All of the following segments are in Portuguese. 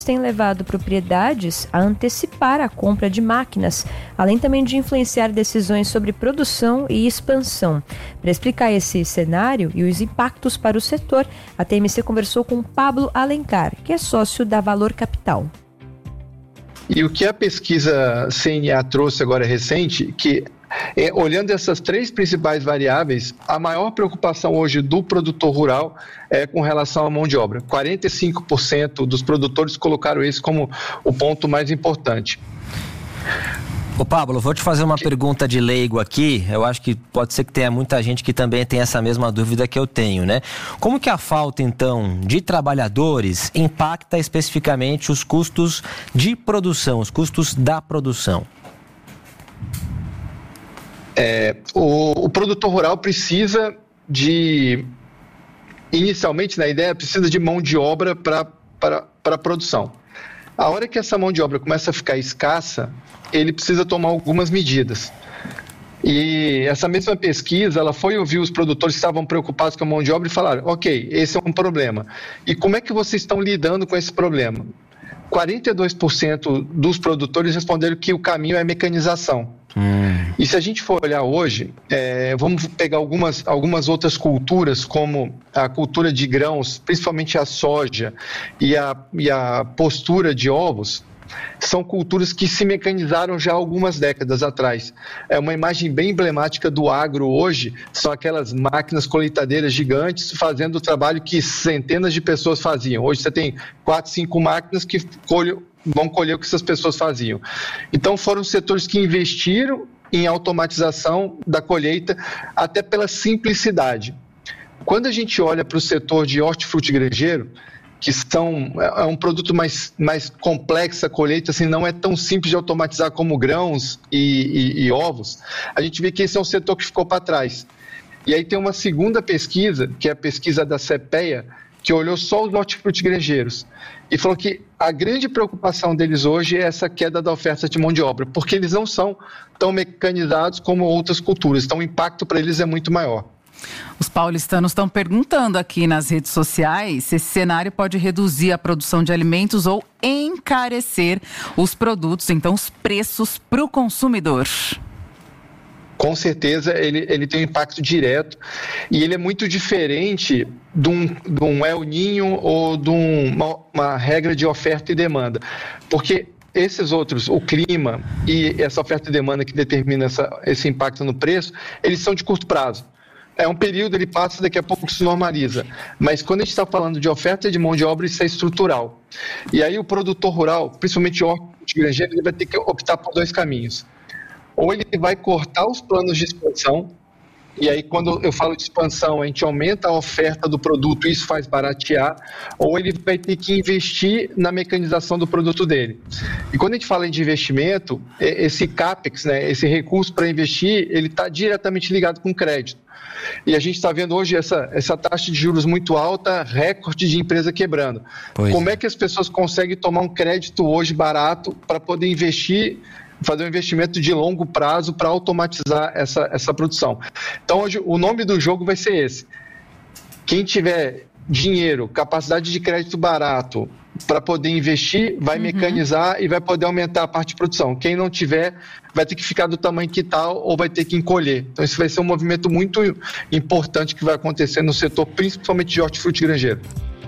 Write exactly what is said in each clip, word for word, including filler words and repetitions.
tem levado propriedades a antecipar a compra de máquinas, além também de influenciar decisões sobre produção e expansão. Para explicar esse cenário e os impactos para o setor, a T M C conversou com Pablo Alencar, que é sócio da Valor Capital. E o que a pesquisa C N A trouxe agora recente, que é, olhando essas três principais variáveis, a maior preocupação hoje do produtor rural é com relação à mão de obra. quarenta e cinco por cento dos produtores colocaram isso como o ponto mais importante. Ô Pablo, vou te fazer uma pergunta de leigo aqui. Eu acho que pode ser que tenha muita gente que também tem essa mesma dúvida que eu tenho, né? Como que a falta, então, de trabalhadores impacta especificamente os custos de produção, os custos da produção? É, o, o produtor rural precisa de, inicialmente na ideia, precisa de mão de obra para a produção. A hora que essa mão de obra começa a ficar escassa, ele precisa tomar algumas medidas. E essa mesma pesquisa, ela foi ouvir os produtores que estavam preocupados com a mão de obra e falaram, ok, esse é um problema. E como é que vocês estão lidando com esse problema? quarenta e dois por cento dos produtores responderam que o caminho é mecanização. Hum. E se a gente for olhar hoje, é, vamos pegar algumas, algumas outras culturas, como a cultura de grãos, principalmente a soja e a, e a postura de ovos, são culturas que se mecanizaram já há algumas décadas atrás. É uma imagem bem emblemática do agro hoje, são aquelas máquinas colheitadeiras gigantes fazendo o trabalho que centenas de pessoas faziam. Hoje você tem quatro, cinco máquinas que colhem, vão colher o que essas pessoas faziam. Então foram setores que investiram em automatização da colheita, até pela simplicidade. Quando a gente olha para o setor de hortifruti granjeiro, que são, é um produto mais, mais complexo, a colheita assim, não é tão simples de automatizar como grãos e, e, e ovos, a gente vê que esse é um setor que ficou para trás. E aí tem uma segunda pesquisa, que é a pesquisa da CEPEA, que olhou só os hortifruti granjeiros e falou que a grande preocupação deles hoje é essa queda da oferta de mão de obra, porque eles não são tão mecanizados como outras culturas, então o impacto para eles é muito maior. Os paulistanos estão perguntando aqui nas redes sociais se esse cenário pode reduzir a produção de alimentos ou encarecer os produtos, então os preços para o consumidor. Com certeza ele, ele tem um impacto direto e ele é muito diferente de um, de um El Niño ou de um, uma, uma regra de oferta e demanda, porque esses outros, o clima e essa oferta e demanda que determina essa, esse impacto no preço, eles são de curto prazo. É um período, ele passa, daqui a pouco se normaliza. Mas quando a gente está falando de oferta de mão de obra, isso é estrutural. E aí o produtor rural, principalmente o hortifruti granjeiro, ele vai ter que optar por dois caminhos. Ou ele vai cortar os planos de expansão, e aí quando eu falo de expansão, a gente aumenta a oferta do produto, isso faz baratear, ou ele vai ter que investir na mecanização do produto dele. E quando a gente fala de investimento, esse CAPEX, né, esse recurso para investir, ele está diretamente ligado com crédito. E a gente está vendo hoje essa, essa taxa de juros muito alta, recorde de empresa quebrando. Pois. Como é que as pessoas conseguem tomar um crédito hoje barato para poder investir, fazer um investimento de longo prazo para automatizar essa, essa produção? Então hoje o nome do jogo vai ser esse. Quem tiver dinheiro, capacidade de crédito barato para poder investir, vai uhum. mecanizar e vai poder aumentar a parte de produção. Quem não tiver, vai ter que ficar do tamanho que está ou vai ter que encolher. Então, isso vai ser um movimento muito importante que vai acontecer no setor, principalmente de hortifruti granjeiro.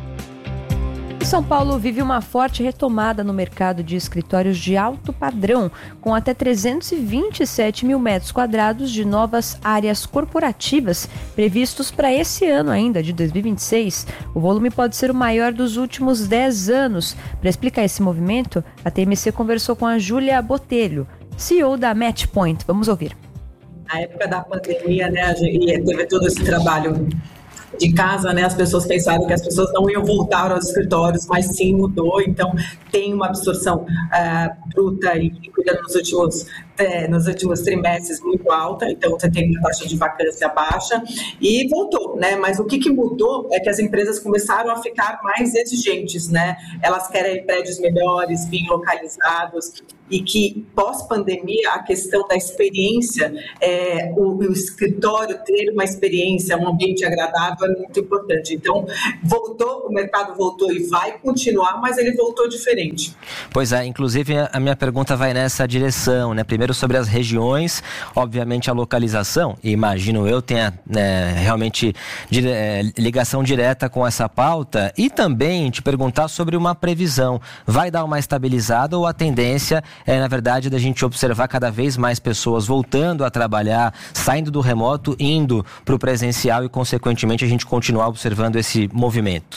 São Paulo vive uma forte retomada no mercado de escritórios de alto padrão, com até trezentos e vinte e sete mil metros quadrados de novas áreas corporativas previstos para esse ano ainda, de dois mil e vinte e seis. O volume pode ser o maior dos últimos dez anos. Para explicar esse movimento, a T M C conversou com a Júlia Botelho, C E O da Matchpoint. Vamos ouvir. Na época da pandemia, né, a gente teve todo esse trabalho de casa, né, as pessoas pensaram que as pessoas não iam voltar aos escritórios, mas sim mudou, então tem uma absorção uh, bruta e líquida nos últimos é, nos últimos trimestres muito alta, então você tem uma taxa de vacância baixa e voltou, né? Mas o que, que mudou é que as empresas começaram a ficar mais exigentes, né? Elas querem prédios melhores, bem localizados, e que pós-pandemia a questão da experiência, é, o, o escritório ter uma experiência, um ambiente agradável é muito importante. Então, voltou, o mercado voltou e vai continuar, mas ele voltou diferente. Pois é, inclusive a minha pergunta vai nessa direção, né? Primeiro sobre as regiões, obviamente a localização, e imagino eu tenha né, realmente dire, é, ligação direta com essa pauta, e também te perguntar sobre uma previsão. Vai dar uma estabilizada ou a tendência é, na verdade, da gente observar cada vez mais pessoas voltando a trabalhar, saindo do remoto, indo para o presencial e, consequentemente, a gente continuar observando esse movimento?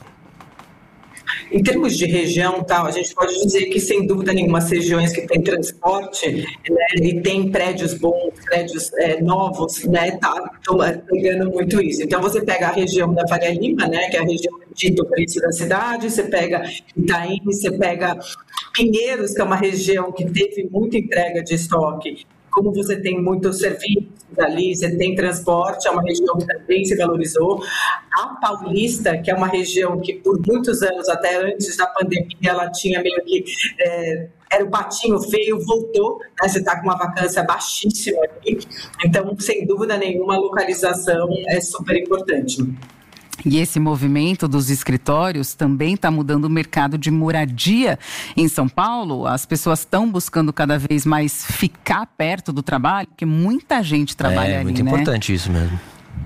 Em termos de região, tal, a gente pode dizer que, sem dúvida nenhuma, as regiões que têm transporte, né, e tem prédios bons, prédios é, novos, né, tá pegando muito isso. Então, você pega a região da Faria Lima, né, que é a região dita o preço da cidade, você pega Itaim, você pega Pinheiros, que é uma região que teve muita entrega de estoque. Como você tem muitos serviços ali, você tem transporte, é uma região que também se valorizou. A Paulista, que é uma região que por muitos anos, até antes da pandemia, ela tinha meio que... É, era o patinho feio, voltou, né? Você está com uma vacância baixíssima aqui. Então, sem dúvida nenhuma, a localização é super importante. E esse movimento dos escritórios também está mudando o mercado de moradia em São Paulo. As pessoas estão buscando cada vez mais ficar perto do trabalho, porque muita gente trabalha é, ali, muito né? importante isso mesmo.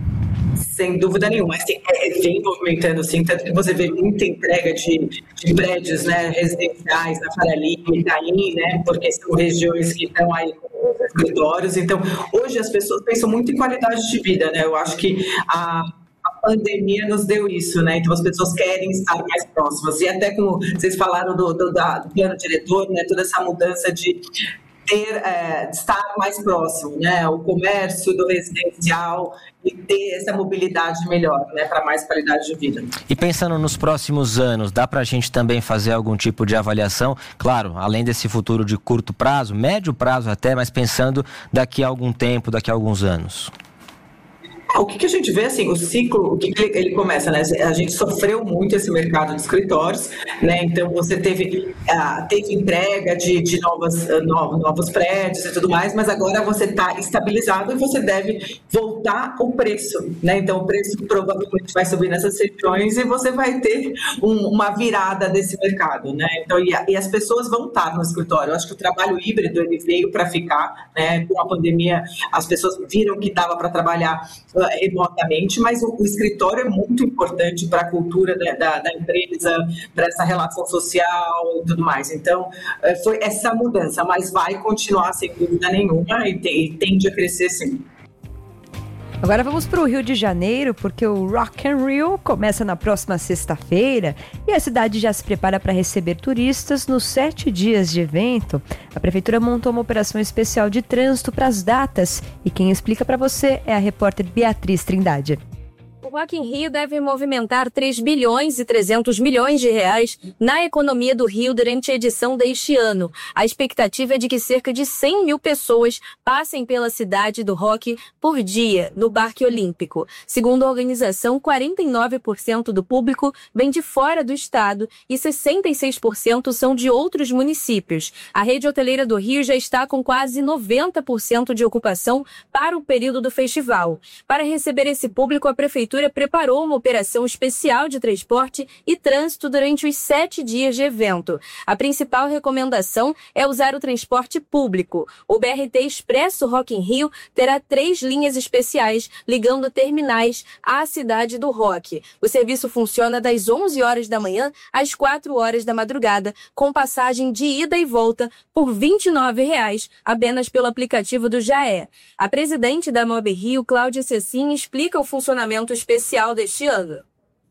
Sem dúvida nenhuma. Assim, é, vem movimentando, assim, tanto que você vê muita entrega de, de prédios, né, residenciais na Faria Lima, Itaim, né, porque são regiões que estão aí com escritórios. Então, hoje as pessoas pensam muito em qualidade de vida, né? Eu acho que a A pandemia nos deu isso, né? Então as pessoas querem estar mais próximas. E até como vocês falaram do, do, da, do plano diretor, né? Toda essa mudança de ter, é, de estar mais próximo, né? O comércio do residencial e ter essa mobilidade melhor, né? Para mais qualidade de vida. E pensando nos próximos anos, dá para a gente também fazer algum tipo de avaliação? Claro, além desse futuro de curto prazo, médio prazo até, mas pensando daqui a algum tempo, daqui a alguns anos. O que, que a gente vê, assim, o ciclo, o que, que ele, ele começa, né? A gente sofreu muito esse mercado de escritórios, né? Então, você teve, uh, teve entrega de, de novas, uh, novos, novos prédios e tudo mais, mas agora você está estabilizado e você deve voltar o preço, né? Então, o preço provavelmente vai subir nessas regiões e você vai ter um, uma virada desse mercado, né? Então, e, e as pessoas vão estar no escritório. Eu acho que o trabalho híbrido, ele veio para ficar, né? Com a pandemia, as pessoas viram que dava para trabalhar remotamente, mas o, o escritório é muito importante para a cultura da, da, da empresa, para essa relação social e tudo mais. Então, foi essa mudança, mas vai continuar sem dúvida nenhuma e, te, e tende a crescer sim. Agora vamos para o Rio de Janeiro, porque o Rock in Rio começa na próxima sexta-feira e a cidade já se prepara para receber turistas nos sete dias de evento. A prefeitura montou uma operação especial de trânsito para as datas e quem explica para você é a repórter Beatriz Trindade. O Rock in Rio deve movimentar três bilhões e trezentos milhões de reais na economia do Rio durante a edição deste ano. A expectativa é de que cerca de cem mil pessoas passem pela cidade do rock por dia no Parque Olímpico. Segundo a organização, quarenta e nove por cento do público vem de fora do estado e sessenta e seis por cento são de outros municípios. A rede hoteleira do Rio já está com quase noventa por cento de ocupação para o período do festival. Para receber esse público, a prefeitura preparou uma operação especial de transporte e trânsito durante os sete dias de evento. A principal recomendação é usar o transporte público. O B R T Expresso Rock in Rio terá três linhas especiais ligando terminais à cidade do rock. O serviço funciona das onze horas da manhã às quatro horas da madrugada, com passagem de ida e volta por vinte e nove reais, apenas pelo aplicativo do Jaé. A presidente da Mob Rio, Cláudia Cecim, explica o funcionamento especial deste ano.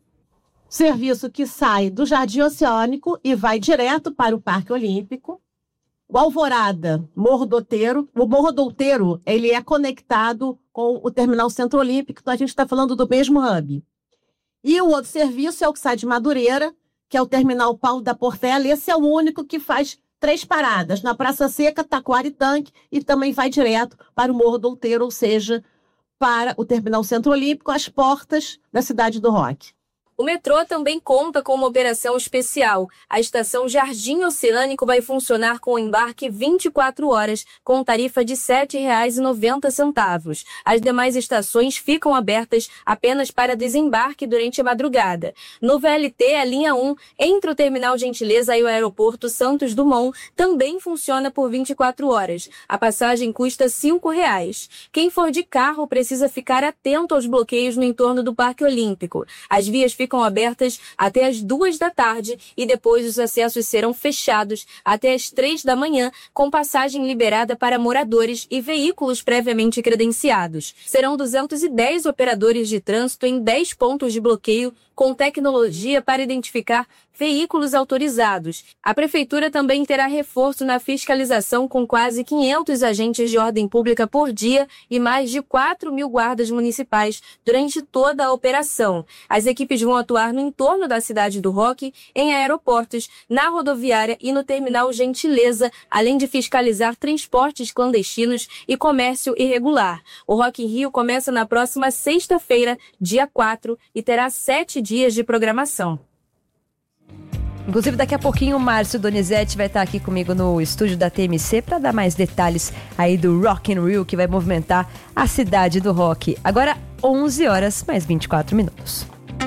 Serviço que sai do Jardim Oceânico e vai direto para o Parque Olímpico. O Alvorada, Morro do Outeiro. O Morro do Outeiro, ele é conectado com o Terminal Centro Olímpico, então a gente está falando do mesmo hub. E o outro serviço é o que sai de Madureira, que é o Terminal Paulo da Portela. Esse é o único que faz três paradas, na Praça Seca, Taquara e Tanque, e também vai direto para o Morro do Outeiro, ou seja, para o Terminal Centro Olímpico, às portas da Cidade do Rock. O metrô também conta com uma operação especial. A estação Jardim Oceânico vai funcionar com embarque vinte e quatro horas, com tarifa de sete reais e noventa centavos. As demais estações ficam abertas apenas para desembarque durante a madrugada. No V L T, a linha um, entre o Terminal Gentileza e o Aeroporto Santos Dumont, também funciona por vinte e quatro horas. A passagem custa cinco reais. Quem for de carro precisa ficar atento aos bloqueios no entorno do Parque Olímpico. As vias ficam ficam abertas até as duas da tarde e depois os acessos serão fechados até as três da manhã, com passagem liberada para moradores e veículos previamente credenciados. Serão duzentos e dez operadores de trânsito em dez pontos de bloqueio com tecnologia para identificar veículos autorizados. A Prefeitura também terá reforço na fiscalização com quase quinhentos agentes de ordem pública por dia e mais de quatro mil guardas municipais durante toda a operação. As equipes vão atuar no entorno da Cidade do Rock, em aeroportos, na rodoviária e no Terminal Gentileza, além de fiscalizar transportes clandestinos e comércio irregular. O Rock in Rio começa na próxima sexta-feira, dia quatro, e terá sete dias de programação. Inclusive, daqui a pouquinho o Márcio Donizete vai estar aqui comigo no estúdio da T M C para dar mais detalhes aí do Rock in Rio, que vai movimentar a cidade do rock. Agora, onze horas mais vinte e quatro minutos.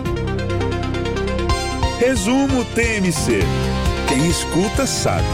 Resumo T M C. Quem escuta sabe.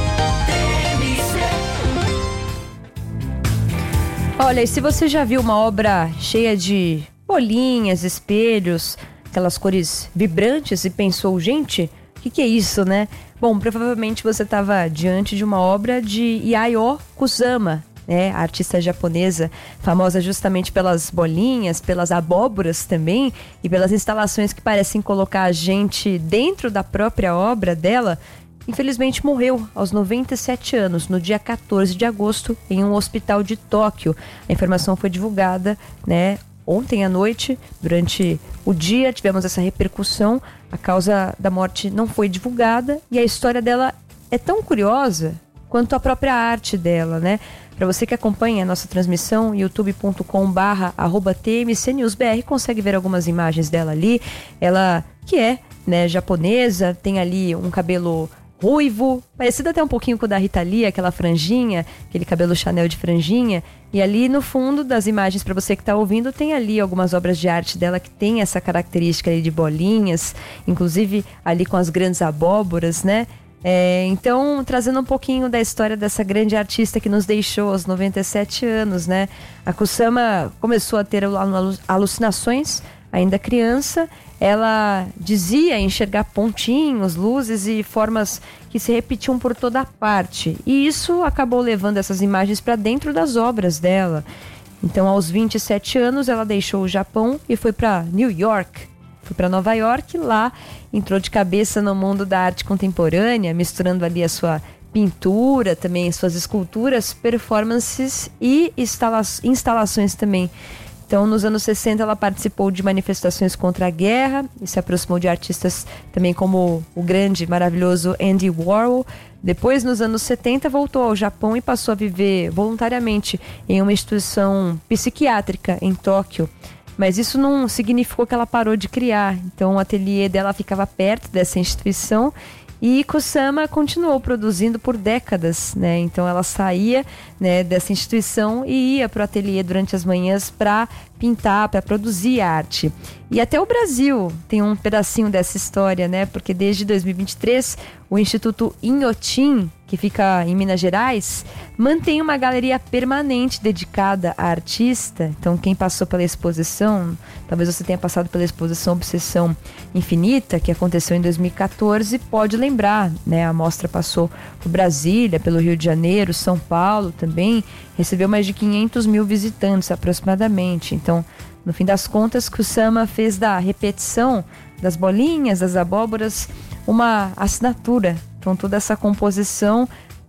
Olha, e se você já viu uma obra cheia de bolinhas, espelhos, aquelas cores vibrantes e pensou, gente, o que, que é isso, né? Bom, provavelmente você estava diante de uma obra de Yayoi Kusama, né? A artista japonesa, famosa justamente pelas bolinhas, pelas abóboras também, e pelas instalações que parecem colocar a gente dentro da própria obra dela. Infelizmente morreu aos noventa e sete anos, no dia quatorze de agosto, em um hospital de Tóquio. A informação foi divulgada, né, ontem à noite. Durante o dia tivemos essa repercussão. A causa da morte não foi divulgada e a história dela é tão curiosa quanto a própria arte dela, né? Para você que acompanha a nossa transmissão, youtube ponto com barra arroba T M C News B R, consegue ver algumas imagens dela ali. Ela que é, né, japonesa, tem ali um cabelo ruivo, parecido até um pouquinho com o da Rita Lee, aquela franjinha, aquele cabelo Chanel de franjinha. E ali no fundo das imagens, para você que está ouvindo, tem ali algumas obras de arte dela que tem essa característica ali de bolinhas, inclusive ali com as grandes abóboras, né? É, então, trazendo um pouquinho da história dessa grande artista que nos deixou aos noventa e sete anos, né? A Kusama começou a ter alucinações ainda criança. Ela dizia enxergar pontinhos, luzes e formas que se repetiam por toda parte. E isso acabou levando essas imagens para dentro das obras dela. Então, aos vinte e sete anos, ela deixou o Japão e foi para New York. Foi para Nova York, lá entrou de cabeça no mundo da arte contemporânea, misturando ali a sua pintura, também suas esculturas, performances e instala- instalações também. Então, nos anos sessenta, ela participou de manifestações contra a guerra e se aproximou de artistas também como o grande, maravilhoso Andy Warhol. Depois, nos anos setenta, voltou ao Japão e passou a viver voluntariamente em uma instituição psiquiátrica em Tóquio. Mas isso não significou que ela parou de criar. Então, o ateliê dela ficava perto dessa instituição e Kusama continuou produzindo por décadas, né? Então ela saía, né, dessa instituição e ia para o ateliê durante as manhãs para pintar, para produzir arte. E até o Brasil tem um pedacinho dessa história, né? Porque desde dois mil e vinte e três, o Instituto Inhotim, que fica em Minas Gerais, mantém uma galeria permanente dedicada à artista. Então, quem passou pela exposição, talvez você tenha passado pela exposição Obsessão Infinita, que aconteceu em dois mil e quatorze, pode lembrar, né? A mostra passou por Brasília, pelo Rio de Janeiro, São Paulo também, recebeu mais de quinhentos mil visitantes aproximadamente. Então, no fim das contas, Kusama fez da repetição das bolinhas, das abóboras, uma assinatura. Então, toda essa composição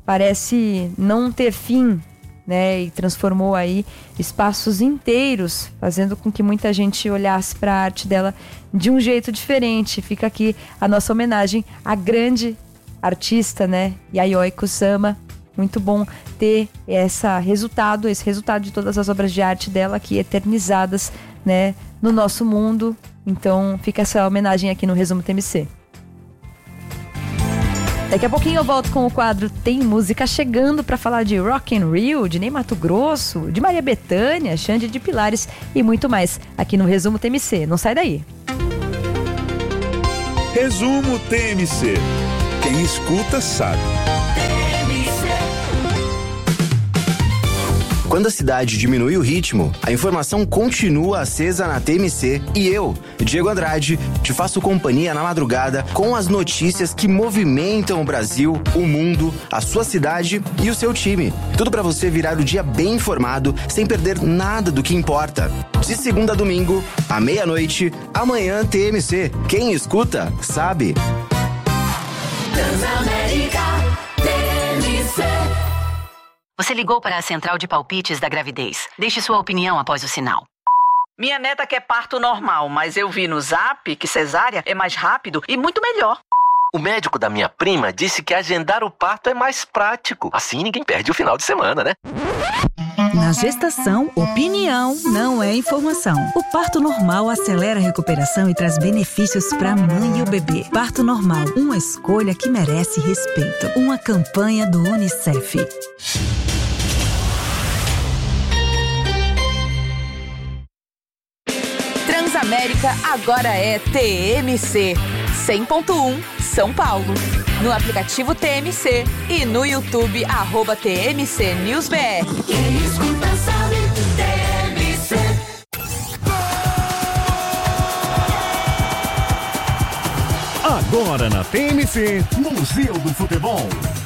parece não ter fim, né? E transformou aí espaços inteiros, fazendo com que muita gente olhasse para a arte dela de um jeito diferente. Fica aqui a nossa homenagem à grande artista, né, Yayoi Kusama. Muito bom ter essa resultado, esse resultado de todas as obras de arte dela aqui eternizadas, né, no nosso mundo. Então fica essa homenagem aqui no Resumo T M C. Daqui a pouquinho eu volto com o quadro Tem Música Chegando para falar de Rock in Rio, de Ney Matogrosso, de Maria Bethânia, Xande de Pilares e muito mais aqui no Resumo T M C. Não sai daí. Resumo T M C. Quem escuta sabe. Quando a cidade diminui o ritmo, a informação continua acesa na T M C e eu, Diego Andrade, te faço companhia na madrugada com as notícias que movimentam o Brasil, o mundo, a sua cidade e o seu time. Tudo para você virar o dia bem informado, sem perder nada do que importa. De segunda a domingo, à meia-noite, amanhã T M C. Quem escuta, sabe. Transamérica T M C. Você ligou para a central de palpites da gravidez. Deixe sua opinião após o sinal. Minha neta quer parto normal, mas eu vi no Zap que cesárea é mais rápido e muito melhor. O médico da minha prima disse que agendar o parto é mais prático. Assim ninguém perde o final de semana, né? Na gestação, opinião não é informação. O parto normal acelera a recuperação e traz benefícios para a mãe e o bebê. Parto normal, uma escolha que merece respeito. Uma campanha do Unicef. Transamérica agora é T M C cem ponto um São Paulo. No aplicativo T M C e no YouTube, arroba T M C News B R. Quem escuta sabe, T M C. Agora na T M C, Museu do Futebol.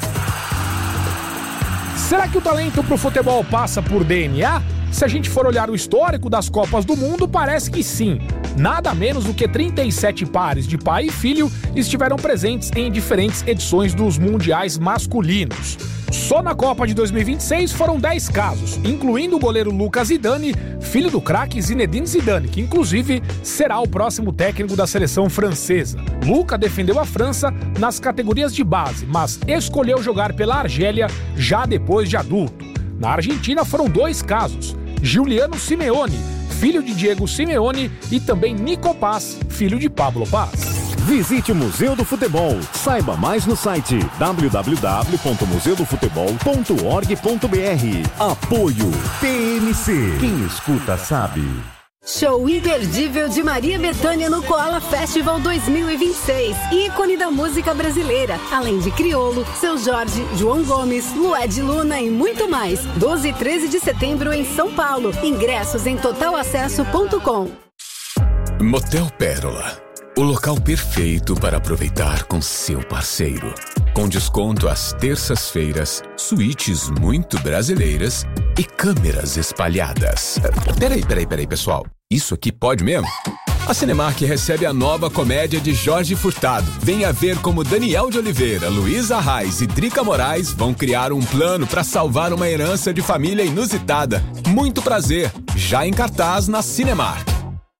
Será que o talento pro futebol passa por D N A? Se a gente for olhar o histórico das Copas do Mundo, parece que sim. Nada menos do que trinta e sete pares de pai e filho estiveram presentes em diferentes edições dos mundiais masculinos. Só na Copa de dois mil e vinte e seis foram dez casos, incluindo o goleiro Lucas Zidane, filho do craque Zinedine Zidane, que inclusive será o próximo técnico da seleção francesa. Luca defendeu a França nas categorias de base, mas escolheu jogar pela Argélia já depois de adulto. Na Argentina foram dois casos: Giuliano Simeone, filho de Diego Simeone, e também Nico Paz, filho de Pablo Paz. Visite o Museu do Futebol. Saiba mais no site w w w ponto museu do futebol ponto org ponto b r. Apoio T M C. Quem escuta sabe. Show imperdível de Maria Bethânia no Koala Festival dois mil e vinte e seis. Ícone da música brasileira. Além de Criolo, Seu Jorge, João Gomes, Lued Luna e muito mais. doze e treze de setembro em São Paulo. Ingressos em total acesso ponto com. Motel Pérola. O local perfeito para aproveitar com seu parceiro. Com desconto às terças-feiras, suítes muito brasileiras e câmeras espalhadas. Peraí, peraí, peraí, pessoal. Isso aqui pode mesmo? A Cinemark recebe a nova comédia de Jorge Furtado. Venha ver como Daniel de Oliveira, Luísa Reis e Drica Moraes vão criar um plano para salvar uma herança de família inusitada. Muito prazer. Já em cartaz na Cinemark.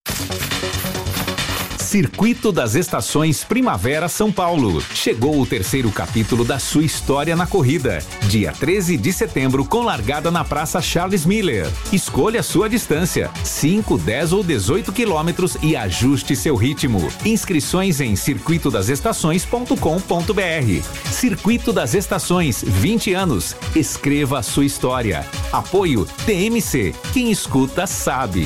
Circuito das Estações Primavera São Paulo. Chegou o terceiro capítulo da sua história na corrida. Dia treze de setembro, com largada na Praça Charles Miller. Escolha a sua distância, cinco, dez ou dezoito quilômetros e ajuste seu ritmo. Inscrições em circuito das estações ponto com ponto b r. Circuito das Estações, vinte anos. Escreva a sua história. Apoio T M C. Quem escuta sabe.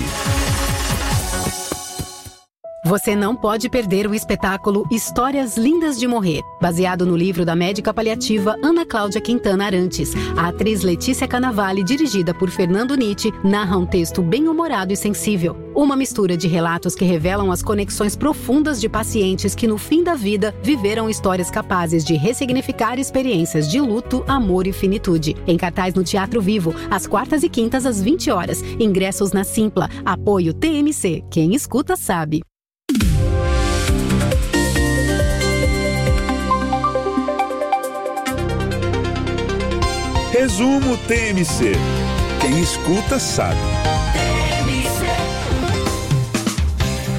Você não pode perder o espetáculo Histórias Lindas de Morrer, baseado no livro da médica paliativa Ana Cláudia Quintana Arantes. A atriz Letícia Cannavale, dirigida por Fernando Nietzsche, narra um texto bem-humorado e sensível. Uma mistura de relatos que revelam as conexões profundas de pacientes que, no fim da vida, viveram histórias capazes de ressignificar experiências de luto, amor e finitude. Em cartaz no Teatro Vivo, às quartas e quintas às vinte horas. Ingressos na Simpla. Apoio T M C. Quem escuta sabe. Resumo T M C. Quem escuta sabe.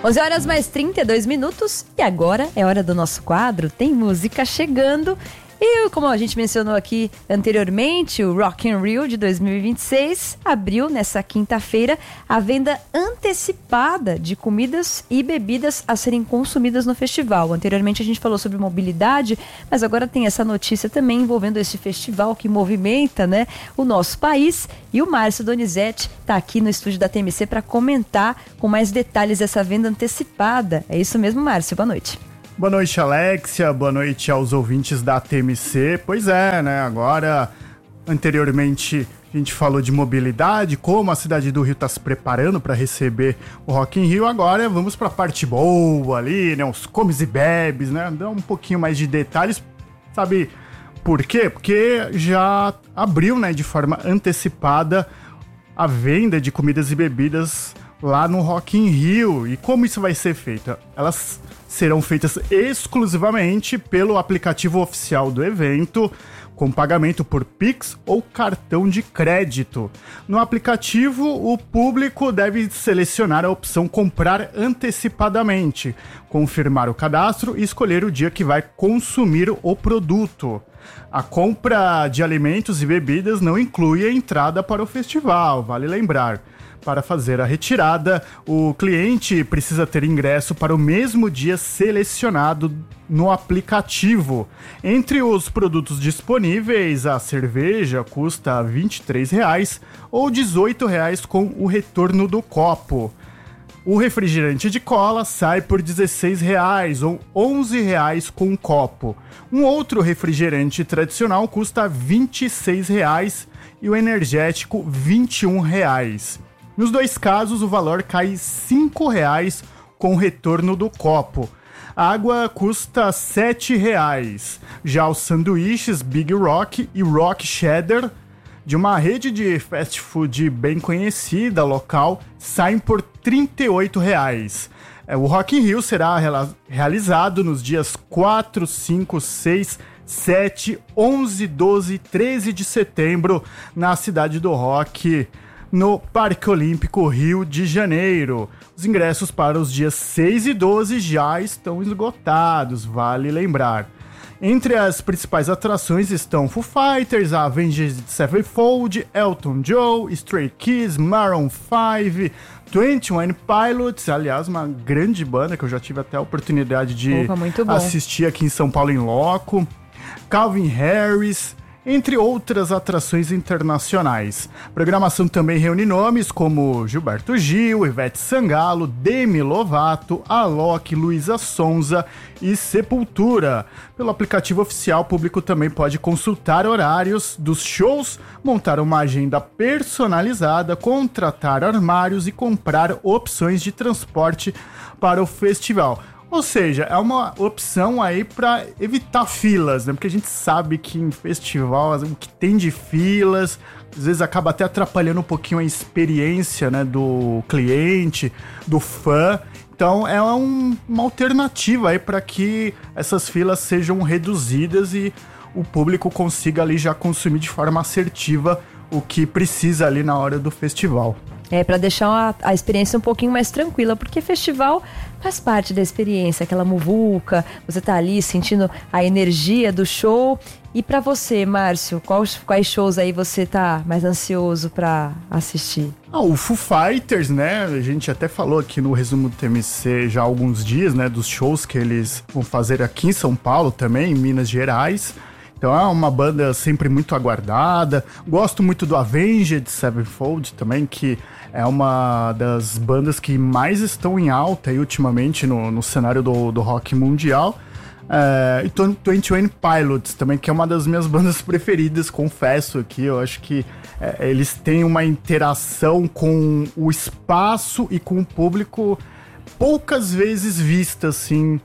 onze horas mais trinta e dois minutos e agora é hora do nosso quadro Tem Música Chegando. E como a gente mencionou aqui anteriormente, o Rock in Rio de dois mil e vinte e seis abriu nessa quinta-feira a venda antecipada de comidas e bebidas a serem consumidas no festival. Anteriormente a gente falou sobre mobilidade, mas agora tem essa notícia também envolvendo esse festival que movimenta, né, o nosso país. E o Márcio Donizete está aqui no estúdio da T M C para comentar com mais detalhes essa venda antecipada. É isso mesmo, Márcio? Boa noite. Boa noite, Alexia. Boa noite aos ouvintes da T M C. Pois é, né? Agora, anteriormente, a gente falou de mobilidade, como a cidade do Rio está se preparando para receber o Rock in Rio. Agora, vamos para a parte boa ali, né? Os comes e bebes, né? Dá um pouquinho mais de detalhes. Sabe por quê? Porque já abriu, né, de forma antecipada a venda de comidas e bebidas lá no Rock in Rio. E como isso vai ser feito? Elas serão feitas exclusivamente pelo aplicativo oficial do evento, com pagamento por Pix ou cartão de crédito. No aplicativo, o público deve selecionar a opção comprar antecipadamente, confirmar o cadastro e escolher o dia que vai consumir o produto. A compra de alimentos e bebidas não inclui a entrada para o festival, vale lembrar. Para fazer a retirada, o cliente precisa ter ingresso para o mesmo dia selecionado no aplicativo. Entre os produtos disponíveis, a cerveja custa vinte e três reais ou dezoito reais com o retorno do copo. O refrigerante de cola sai por dezesseis reais ou onze reais com um copo. Um outro refrigerante tradicional custa vinte e seis reais e o energético vinte e um reais. Nos dois casos, o valor cai cinco reais com o retorno do copo. A água custa sete reais. Já os sanduíches Big Rock e Rock Cheddar, de uma rede de fast food bem conhecida local, saem por trinta e oito reais. O Rock in Rio será realizado nos dias quatro, cinco, seis, sete, onze, doze e treze de setembro na Cidade do Rock, no Parque Olímpico Rio de Janeiro. Os ingressos para os dias seis e doze já estão esgotados, vale lembrar. Entre as principais atrações estão Foo Fighters, Avenged Sevenfold, Elton John, Stray Kids, Maroon five, Twenty One Pilots, aliás, uma grande banda que eu já tive até a oportunidade de Opa, assistir aqui em São Paulo em loco, Calvin Harris, entre outras atrações internacionais. A programação também reúne nomes como Gilberto Gil, Ivete Sangalo, Demi Lovato, Alok, Luísa Sonza e Sepultura. Pelo aplicativo oficial, o público também pode consultar horários dos shows, montar uma agenda personalizada, contratar armários e comprar opções de transporte para o festival. Ou seja, é uma opção aí para evitar filas, né? Porque a gente sabe que em festival o que tem de filas, às vezes acaba até atrapalhando um pouquinho a experiência, né, do cliente, do fã. Então é um, uma alternativa aí para que essas filas sejam reduzidas e o público consiga ali já consumir de forma assertiva o que precisa ali na hora do festival. É, para deixar a, a experiência um pouquinho mais tranquila, porque festival faz parte da experiência, aquela muvuca, você tá ali sentindo a energia do show. E para você, Márcio, quais, quais shows aí você tá mais ansioso para assistir? Ah, o Foo Fighters, né? A gente até falou aqui no resumo do T M C já há alguns dias, né? Dos shows que eles vão fazer aqui em São Paulo também, em Minas Gerais. Então é uma banda sempre muito aguardada. Gosto muito do Avenged Sevenfold também, que é uma das bandas que mais estão em alta aí ultimamente no, no cenário do, do rock mundial. É, e Twenty One Pilots também, que é uma das minhas bandas preferidas, confesso aqui. Eu acho que é, eles têm uma interação com o espaço e com o público poucas vezes vista, assim,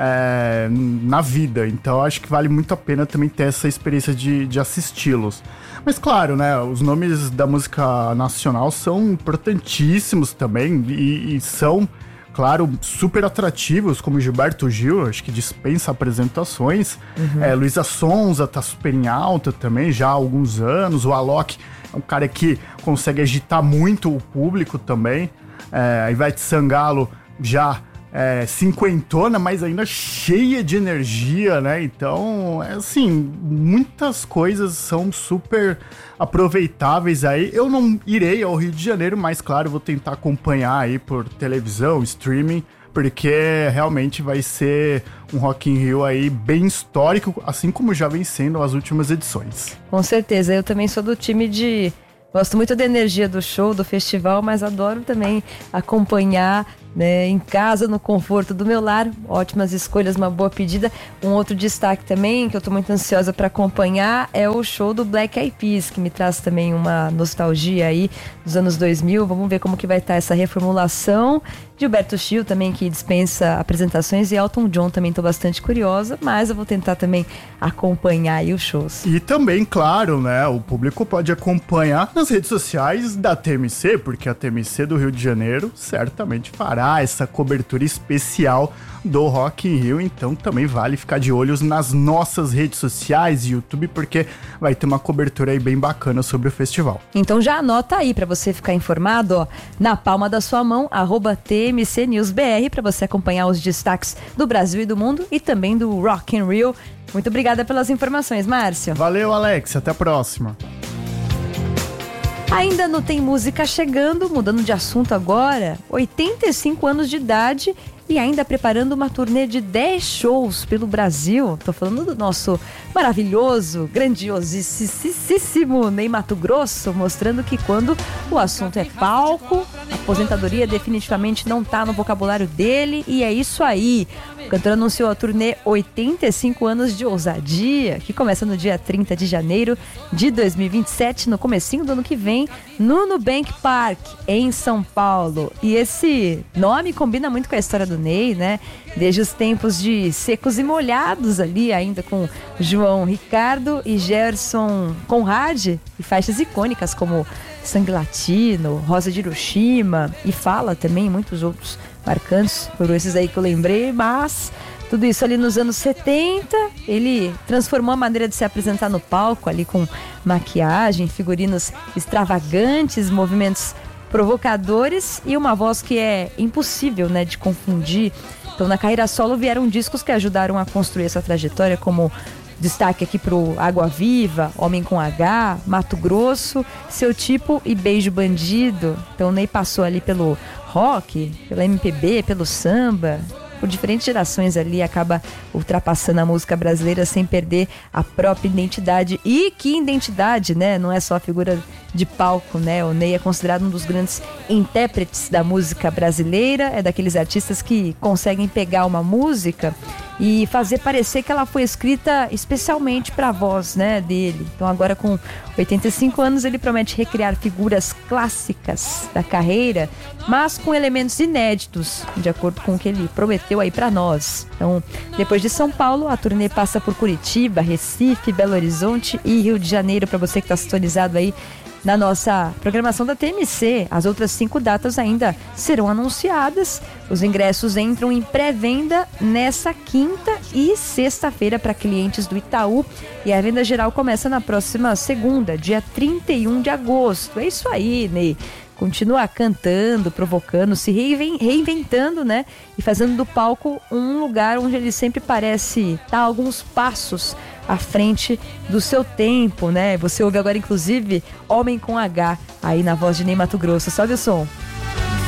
é, na vida. Então acho que vale muito a pena também ter essa experiência de, de assisti-los. Mas claro, né, os nomes da música nacional são importantíssimos também e, e são, claro, super atrativos, como Gilberto Gil, acho que dispensa apresentações. Uhum. É, Luísa Sonza tá super em alta também, já há alguns anos. O Alok é um cara que consegue agitar muito o público também. É, a Ivete Sangalo já é, cinquentona, mas ainda cheia de energia, né? Então, é assim, muitas coisas são super aproveitáveis aí. Eu não irei ao Rio de Janeiro, mas claro, vou tentar acompanhar aí por televisão, streaming, porque realmente vai ser um Rock in Rio aí bem histórico, assim como já vem sendo as últimas edições. Com certeza, eu também sou do time de... Gosto muito da energia do show, do festival, mas adoro também acompanhar, né, em casa, no conforto do meu lar. Ótimas escolhas, uma boa pedida. Um outro destaque também, que eu tô muito ansiosa para acompanhar, é o show do Black Eyed Peas, que me traz também uma nostalgia aí dos anos dois mil. Vamos ver como que vai estar essa reformulação. Gilberto Gil também, que dispensa apresentações, e Elton John também tô bastante curiosa, mas eu vou tentar também acompanhar aí os shows. E também, claro, né, o público pode acompanhar nas redes sociais da T M C, porque a T M C do Rio de Janeiro certamente fará essa cobertura especial do Rock in Rio, então também vale ficar de olhos nas nossas redes sociais e YouTube, porque vai ter uma cobertura aí bem bacana sobre o festival. Então já anota aí para você ficar informado, ó, na palma da sua mão, arroba T M C News B R, para você acompanhar os destaques do Brasil e do mundo e também do Rock in Rio. Muito obrigada pelas informações, Márcio. Valeu, Alex, até a próxima. Ainda não tem música chegando, mudando de assunto agora, oitenta e cinco anos de idade e ainda preparando uma turnê de dez shows pelo Brasil. Tô falando do nosso maravilhoso, grandiosíssimo Ney Matogrosso, mostrando que quando o assunto é palco, a aposentadoria definitivamente não tá no vocabulário dele, e é isso aí. O cantor anunciou a turnê oitenta e cinco anos de ousadia, que começa no dia trinta de janeiro de dois mil e vinte e sete, no comecinho do ano que vem, no Nubank Park, em São Paulo. E esse nome combina muito com a história do Ney, né? Desde os tempos de Secos e Molhados ali, ainda com João Ricardo e Gerson Conrad, e faixas icônicas como Sangue Latino, Rosa de Hiroshima, e Fala também, muitos outros marcantes, foram esses aí que eu lembrei, mas tudo isso ali nos anos setenta, ele transformou a maneira de se apresentar no palco ali com maquiagem, figurinos extravagantes, movimentos provocadores e uma voz que é impossível, né, de confundir. Então, na carreira solo vieram discos que ajudaram a construir essa trajetória, como destaque aqui pro Água Viva, Homem com H, Mato Grosso, Seu Tipo e Beijo Bandido. Então, o Ney passou ali pelo rock, pelo M P B, pelo samba, por diferentes gerações ali, acaba ultrapassando a música brasileira sem perder a própria identidade. E que identidade, né? Não é só a figura de palco, né? O Ney é considerado um dos grandes intérpretes da música brasileira, é daqueles artistas que conseguem pegar uma música e fazer parecer que ela foi escrita especialmente para a voz, né, dele. Então agora com oitenta e cinco anos ele promete recriar figuras clássicas da carreira, mas com elementos inéditos, de acordo com o que ele prometeu aí para nós. Então, depois de São Paulo, a turnê passa por Curitiba, Recife, Belo Horizonte e Rio de Janeiro, para você que está sintonizado aí na nossa programação da T M C. As outras cinco datas ainda serão anunciadas. Os ingressos entram em pré-venda nessa quinta e sexta-feira para clientes do Itaú. E a venda geral começa na próxima segunda, dia trinta e um de agosto. É isso aí, Ney. Continua cantando, provocando, se reinventando, né? E fazendo do palco um lugar onde ele sempre parece estar alguns passos à frente do seu tempo, né? Você ouve agora, inclusive, Homem com H, aí na voz de Ney Matogrosso. Sobe o som.